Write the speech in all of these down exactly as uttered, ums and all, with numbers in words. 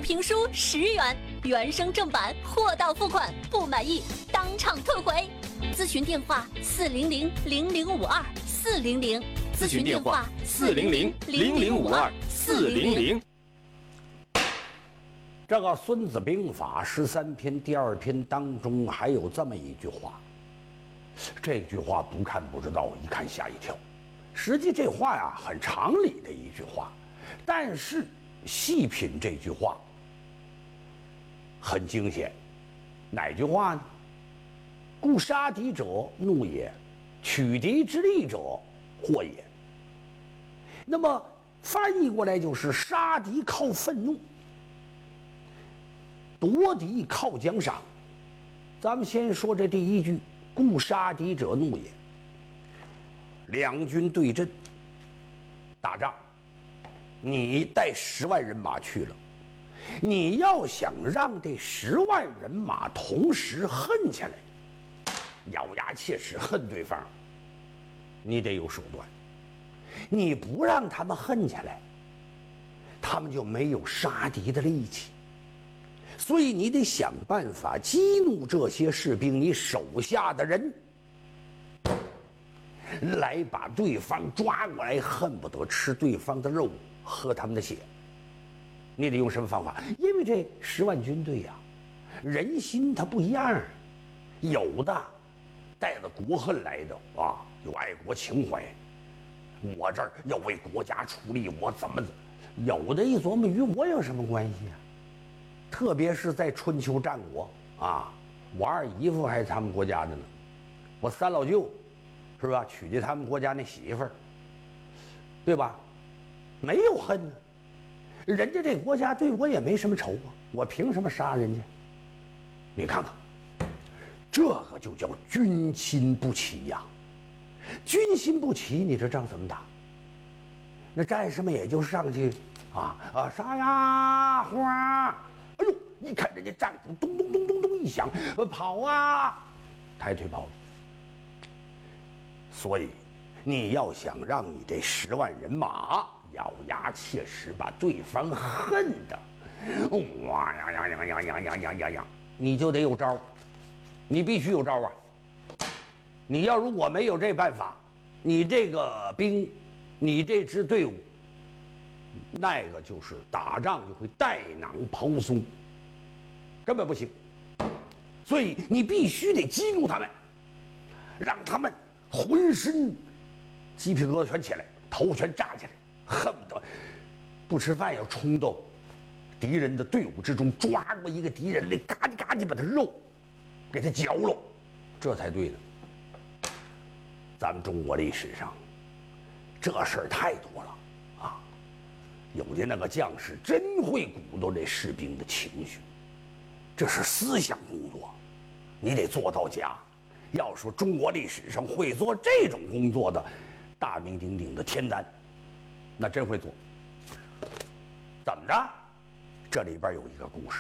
评书十元，原声正版货到付款，不满意当场退回。咨询电话：四零零零零五二四零零。 咨询电话：四零零零零五二四零零。 这个《孙子兵法》十三篇第二篇当中还有这么一句话，这句话不看不知道，一看吓一跳。实际这话呀很常理的一句话，但是细品这句话很惊险。哪句话呢？故杀敌者怒也，取敌之利者祸也。那么翻译过来就是杀敌靠愤怒，夺敌靠奖赏。咱们先说这第一句，故杀敌者怒也。两军对阵打仗，你带十万人马去了，你要想让这十万人马同时恨起来，咬牙切齿恨对方，你得有手段。你不让他们恨起来，他们就没有杀敌的力气。所以你得想办法激怒这些士兵，你手下的人，来把对方抓过来，恨不得吃对方的肉，喝他们的血。你得用什么方法？因为这十万军队呀、啊，人心他不一样，有的带着国恨来的啊，有爱国情怀，我这儿要为国家出力，我怎么？有的一琢磨，与我有什么关系啊？特别是在春秋战国啊，我二姨夫还是他们国家的呢，我三老舅是吧，娶的他们国家那媳妇儿，对吧？没有恨呢，人家这国家对我也没什么仇啊，我凭什么杀人家？你看看，这个就叫军心不齐呀！军心不齐，你这仗怎么打？那战士们也就上去啊啊杀呀花！哎呦，一看人家战鼓咚咚咚咚咚一响，跑啊，抬腿跑了。所以，你要想让你这十万人马咬牙切齿，把对方恨的，哇呀呀呀呀呀呀呀呀呀，你就得有招，你必须有招啊！你要如果没有这办法，你这个兵，你这支队伍，那个就是打仗就会带囊刨松，根本不行。所以你必须得激怒他们，让他们浑身鸡皮疙瘩全起来，头全炸起来，恨不得不吃饭要冲到敌人的队伍之中，抓过一个敌人来，嘎叽嘎叽把他肉给他嚼了，这才对呢。咱们中国历史上这事儿太多了啊，有的那个将士真会鼓捣这士兵的情绪，这是思想工作，你得做到家。要说中国历史上会做这种工作的大名鼎鼎的田丹，那真会做。怎么着？这里边有一个故事，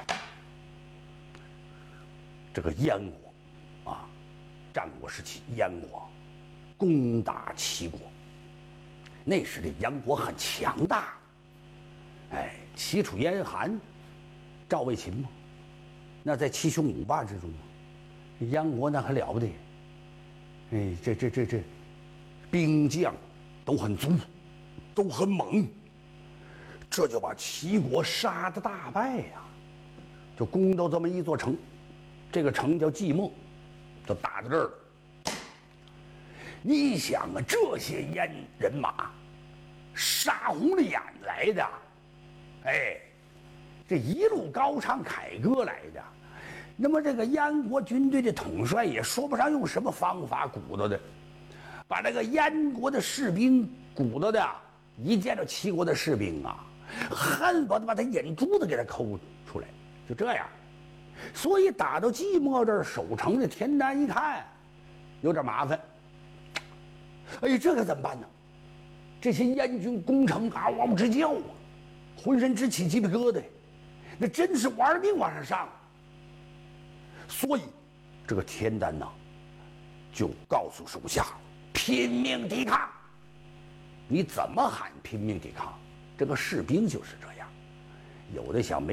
这个燕国啊，战国时期燕国攻打齐国，那时的燕国很强大，哎，齐楚燕韩赵魏秦嘛，那在七雄五霸之中，燕国那还了不得，哎，这这这这兵将都很足，都很猛，这就把齐国杀得大败呀、啊，就攻到这么一座城，这个城叫寂寞，就打到这儿了。你想啊，这些燕人马杀红了眼来的，哎，这一路高唱凯歌来的。那么这个燕国军队的统帅也说不上用什么方法鼓捣的，把那个燕国的士兵鼓捣的，一见到齐国的士兵啊，恨不得把他眼珠子给他抠出来，就这样。所以打到寂寞这儿守城的田丹一看，有点麻烦。哎呀，这可怎么办呢？这些燕军攻城啊，嗷嗷直叫啊，浑身直起鸡皮疙瘩，那真是玩命往上上。所以，这个田丹呐，就告诉手下拼命抵抗。你怎么喊拼命抵抗？这个士兵就是这样，有的想没。